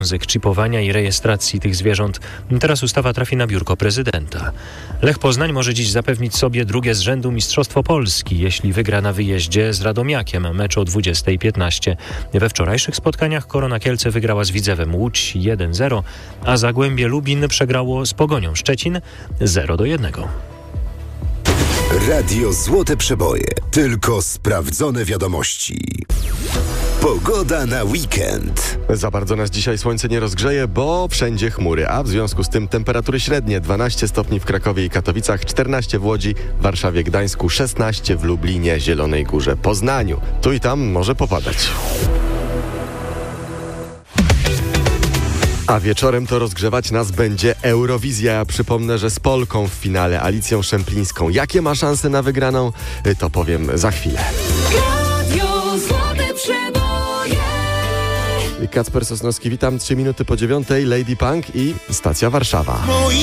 obowiązek czipowania i rejestracji tych zwierząt. Teraz ustawa trafi na biurko prezydenta. Lech Poznań może dziś zapewnić sobie drugie z rzędu Mistrzostwo Polski, jeśli wygra na wyjeździe z Radomiakiem, mecz o 20:15. We wczorajszych spotkaniach Korona Kielce wygrała z Widzewem Łódź 1-0, a Zagłębie Lubin przegrało z Pogonią Szczecin 0-1. Radio Złote Przeboje. Tylko sprawdzone wiadomości. Pogoda na weekend. Za bardzo nas dzisiaj słońce nie rozgrzeje, bo wszędzie chmury, a w związku z tym temperatury średnie 12 stopni w Krakowie i Katowicach, 14 w Łodzi, Warszawie, Gdańsku, 16 w Lublinie, Zielonej Górze, Poznaniu. Tu i tam może popadać. A wieczorem to rozgrzewać nas będzie Eurowizja. Ja przypomnę, że z Polką w finale, Alicją Szemplińską. Jakie ma szanse na wygraną, to powiem za chwilę. Radio Złote Przeboje. Kacper Sosnowski, witam. 3 minuty po 9:00, Lady Punk i Stacja Warszawa.